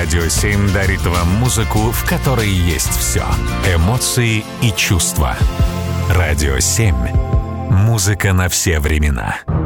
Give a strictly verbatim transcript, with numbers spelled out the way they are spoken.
Радио семь дарит вам музыку, в которой есть все. Эмоции и чувства. Радио семь. Музыка на все времена.